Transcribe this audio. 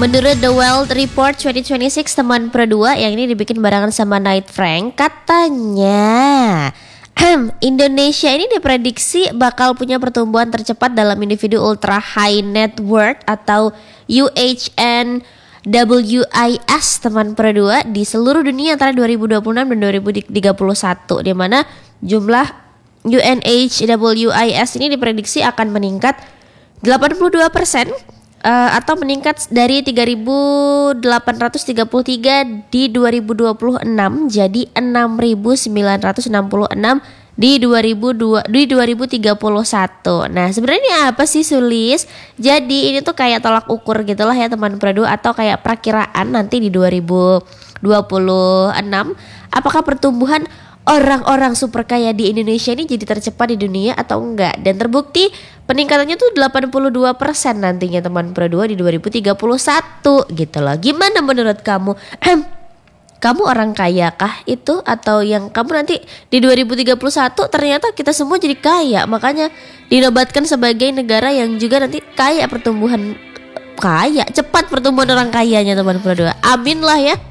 Menurut The Wealth Report 2026 teman Pro 2 yang ini dibikin barengan sama Knight Frank, katanya Indonesia ini diprediksi bakal punya pertumbuhan tercepat dalam individu ultra high net worth atau UHNWIS teman Pro 2 di seluruh dunia antara 2026 dan 2031, di mana jumlah UNHWIS ini diprediksi akan meningkat 82% atau meningkat dari 3.833 di 2026 jadi 6.966 di 2031. Nah, sebenarnya ini apa sih, Sulis? Jadi ini tuh kayak tolak ukur gitulah ya teman Prado, atau kayak perakiraan nanti di 2026 apakah pertumbuhan orang-orang super kaya di Indonesia ini jadi tercepat di dunia atau enggak. Dan terbukti peningkatannya tuh 82% nantinya teman Pro 2 di 2031 gitu loh. Gimana menurut kamu? Kamu orang kaya kah itu? Atau yang kamu nanti di 2031 ternyata kita semua jadi kaya, makanya dinobatkan sebagai negara yang juga nanti kaya pertumbuhan, kaya cepat pertumbuhan orang kayanya teman Pro 2. Amin lah ya.